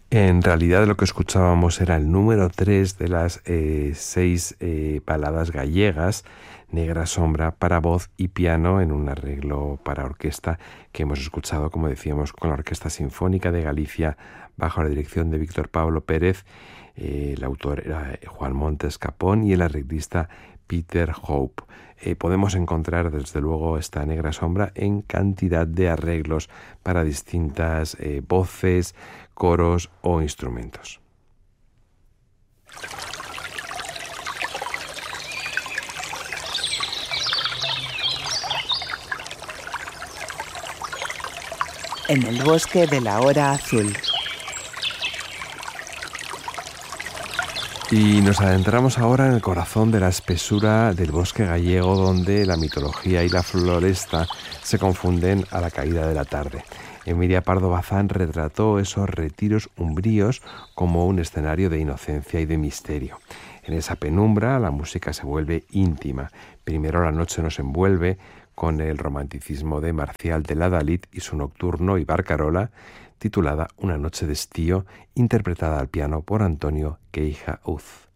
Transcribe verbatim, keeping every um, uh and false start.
En realidad lo que escuchábamos era el número tres de las eh, seis eh, baladas gallegas, Negra Sombra, para voz y piano en un arreglo para orquesta que hemos escuchado, como decíamos, con la Orquesta Sinfónica de Galicia bajo la dirección de Víctor Pablo Pérez. Eh, el autor era Juan Montes Capón y el arreglista Peter Hope. Eh, podemos encontrar desde luego esta Negra Sombra en cantidad de arreglos para distintas eh, voces, coros o instrumentos. En el bosque de la hora azul. Y nos adentramos ahora en el corazón de la espesura del bosque gallego, donde la mitología y la floresta se confunden a la caída de la tarde. Emilia Pardo Bazán retrató esos retiros umbríos como un escenario de inocencia y de misterio. En esa penumbra la música se vuelve íntima. Primero la noche nos envuelve con el romanticismo de Marcial de Ladalit y su nocturno y barcarola, titulada Una noche de estío, interpretada al piano por Antonio Queija Uz.